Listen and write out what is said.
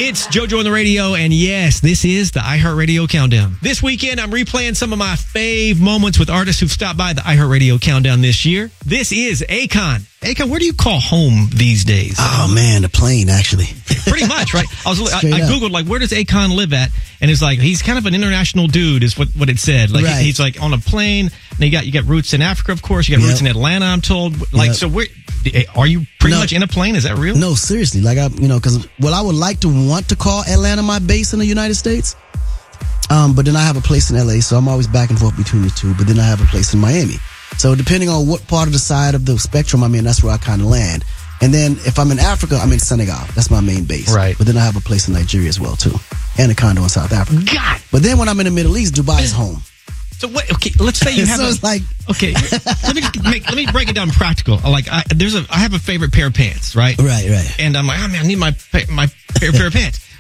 It's JoJo on the radio, and yes, this is the iHeartRadio Countdown. This weekend, I'm replaying some of my fave moments with artists who've stopped by the iHeartRadio Countdown this year. This is Akon. Akon, where do you call home these days? Oh, man, the plane, actually. Pretty much, right? I Googled, like, where does Akon live at? And it's like, he's kind of an international dude, is what it said. Like, right. He's like on a plane. And you got roots in Africa, of course. You got roots in Atlanta, I'm told. Like, so where are you pretty much in a plane? Is that real? No, seriously. Like, because I would like to want to call Atlanta my base in the United States. But then I have a place in LA, so I'm always back and forth between the two. But then I have a place in Miami. So depending on what part of the side of the spectrum I'm in, that's where I kind of land. And then if I'm in Africa, I'm in Senegal. That's my main base. Right. But then I have a place in Nigeria as well, too. And a condo in South Africa. God. But then when I'm in the Middle East, Dubai is home. So what? Okay, let's say you have. So it's like, okay, let me break it down practical. Like I have a favorite pair of pants, right? Right. And I'm like, oh man, I need my pair of pants.